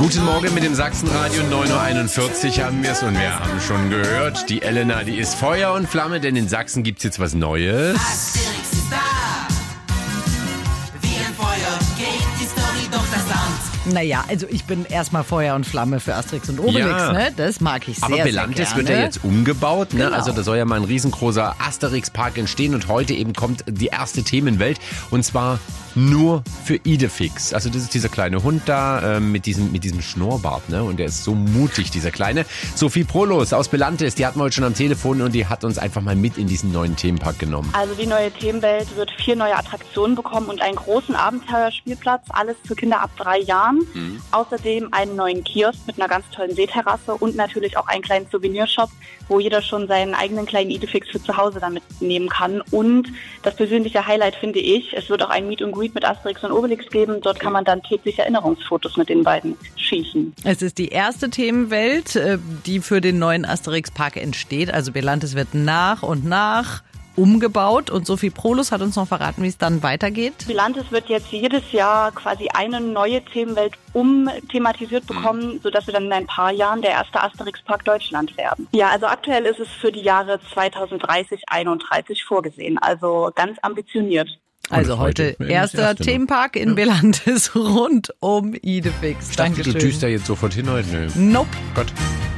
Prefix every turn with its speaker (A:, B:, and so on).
A: Guten Morgen mit dem Sachsenradio, 9.41 Uhr haben wir es und wir haben schon gehört, die Elena, die ist Feuer und Flamme, denn in Sachsen gibt's jetzt was Neues.
B: Asterix ist da, wie ein Feuer geht die Story durch das Land.
C: Naja, also ich bin erstmal Feuer und Flamme für Asterix und Obelix,
A: Ja.
C: ne? Das mag ich sehr,
A: Aber
C: sehr
A: Belantes
C: gerne.
A: wird ja jetzt umgebaut, ne?
C: Genau.
A: Also da soll ja mal ein riesengroßer Asterix-Park entstehen und heute eben kommt die erste Themenwelt und zwar nur für Idefix. Also das ist dieser kleine Hund da mit diesem Schnurrbart, ne? Und der ist so mutig, dieser Kleine. Sophie Prolos aus Belantes, die hatten wir heute schon am Telefon und die hat uns einfach mal mit in diesen neuen Themenpark genommen.
D: Also die neue Themenwelt wird 4 neue Attraktionen bekommen und einen großen Abenteuerspielplatz, alles für Kinder ab 3 Jahren. Außerdem einen neuen Kiosk mit einer ganz tollen Seeterrasse und natürlich auch einen kleinen Souvenirshop, wo jeder schon seinen eigenen kleinen Idefix für zu Hause dann mitnehmen kann. Und das persönliche Highlight finde ich, es wird auch ein Meet and Greet mit Asterix und Obelix geben. Dort kann man dann täglich Erinnerungsfotos mit den beiden schießen.
C: Es ist die erste Themenwelt, die für den neuen Asterix-Park entsteht. Also Belantes wird nach und nach umgebaut und Sophie Prolos hat uns noch verraten, wie es dann weitergeht.
D: Belantes wird jetzt jedes Jahr quasi eine neue Themenwelt umthematisiert bekommen, sodass wir dann in ein paar Jahren der erste Asterix-Park Deutschland werden. Ja, also aktuell ist es für die Jahre 2030, 31 vorgesehen, also ganz ambitioniert.
C: Also
A: Und
C: heute
A: heute
C: erster
A: das erste, ne?
C: Themenpark in Belantes rund um Idefix.
A: Ich dachte, du
C: Dankeschön.
A: düst da jetzt sofort hin heute. Nö.
C: Nope.
A: Gott.